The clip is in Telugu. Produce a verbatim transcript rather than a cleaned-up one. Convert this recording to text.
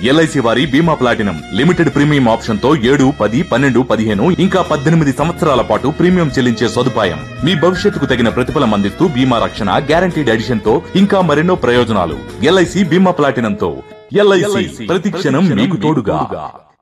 ఎల్ఐసి వారి బీమా ప్లాటినం లిమిటెడ్ ప్రీమియం ఆప్షన్ తో ఏడు పది పన్నెండు పదిహేను ఇంకా పద్దెనిమిది సంవత్సరాల పాటు ప్రీమియం చెల్లించే సదుపాయం. మీ భవిష్యత్తుకు తగిన ప్రతిఫలం అందిస్తూ బీమా రక్షణ, గ్యారంటీడ్ ఎడిషన్ తో ఇంకా మరెన్నో ప్రయోజనాలు. ఎల్ఐసి బీమా ప్లాటినం తో ఎల్ఐసి ప్రతి క్షణం మీకు తోడుగా.